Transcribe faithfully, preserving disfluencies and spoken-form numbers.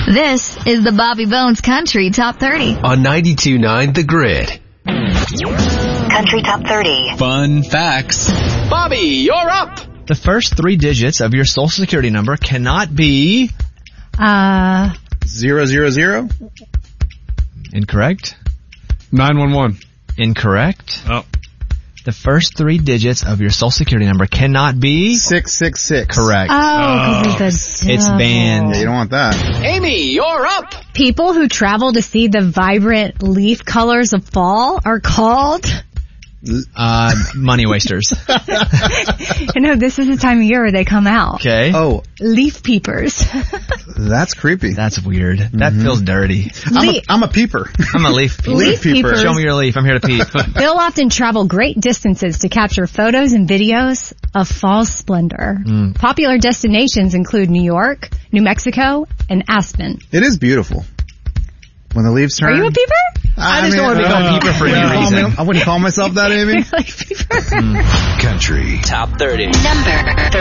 This is the Bobby Bones Country Top thirty. On ninety-two point nine The Grid. Country Top thirty. Fun facts. Bobby, you're up! The first three digits of your social security number cannot be... Uh... Zero, zero, zero? Incorrect. nine one one. Incorrect. Oh. The first three digits of your social security number cannot be... six six six. Correct. Oh, because oh. It's banned. Yeah, you don't want that. Amy, you're up! People who travel to see the vibrant leaf colors of fall are called... Uh, money wasters. You know, this is the time of year where they come out. Okay. Oh, Leaf peepers. that's creepy. That's weird. Mm-hmm. That feels dirty. I'm a, I'm a peeper. I'm a leaf peeper. Leaf peeper. Show me your leaf. I'm here to peep. They'll often travel great distances to capture photos and videos of fall splendor. Mm. Popular destinations include New York, New Mexico, and Aspen. It is beautiful. When the leaves turn. Are you a peeper? I, I just mean, don't want to become uh, peeper for any reason. Me, I wouldn't call myself that, Amy. Like peeper. Mm. Country Top thirty. Number